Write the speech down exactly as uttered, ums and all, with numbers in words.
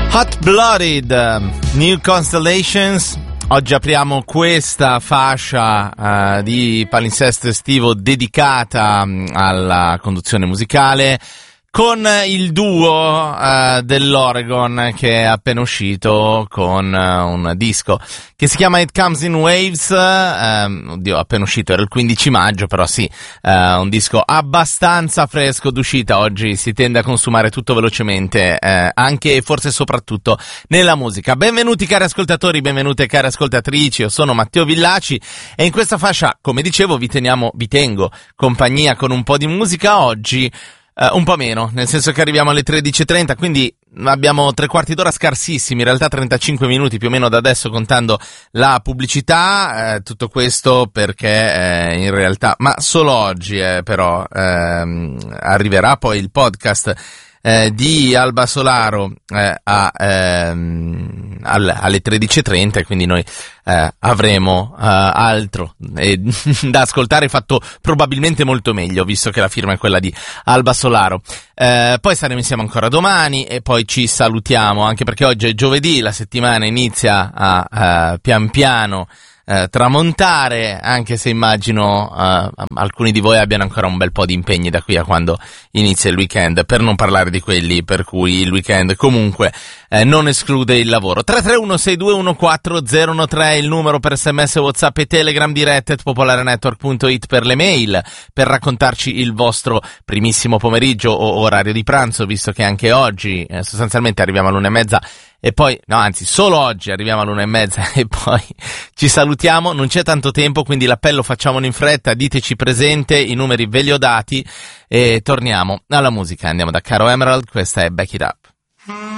Hot Blooded, New Constellations. Oggi apriamo questa fascia uh, di palinsesto estivo dedicata um, alla conduzione musicale con il duo uh, dell'Oregon che è appena uscito con uh, un disco che si chiama It Comes in Waves. Uh, oddio, appena uscito, era il quindici maggio, però sì, uh, un disco abbastanza fresco d'uscita. Oggi si tende a consumare tutto velocemente, uh, anche e forse soprattutto nella musica. Benvenuti cari ascoltatori, benvenute cari ascoltatrici, io sono Matteo Villaci e in questa fascia, come dicevo, vi teniamo, vi tengo compagnia con un po' di musica oggi. Uh, un po' meno, nel senso che arriviamo alle tredici e trenta, quindi abbiamo tre quarti d'ora scarsissimi, in realtà trentacinque minuti più o meno da adesso contando la pubblicità, eh, tutto questo perché eh, in realtà, ma solo oggi eh, però ehm, arriverà poi il podcast Eh, di Alba Solaro eh, a, ehm, al, alle tredici e trenta, quindi noi eh, avremo eh, altro eh, da ascoltare, fatto probabilmente molto meglio, visto che la firma è quella di Alba Solaro. Eh, poi saremo insieme ancora domani e poi ci salutiamo, anche perché oggi è giovedì, la settimana inizia a, a pian piano Eh, tramontare, anche se immagino eh, alcuni di voi abbiano ancora un bel po' di impegni da qui a quando inizia il weekend, per non parlare di quelli per cui il weekend comunque eh, non esclude il lavoro. tre tre uno sei due uno quattro zero uno tre il numero per sms, whatsapp e telegram, dirette at popolarenetwork punto it per le mail, per raccontarci il vostro primissimo pomeriggio o orario di pranzo, visto che anche oggi eh, sostanzialmente arriviamo all'una e mezza e poi, no anzi, solo oggi arriviamo all'una e mezza e poi ci salutiamo, non c'è tanto tempo, quindi l'appello facciamolo in fretta, diteci presente, i numeri ve li ho dati e torniamo alla musica, andiamo da Caro Emerald, questa è Back It Up.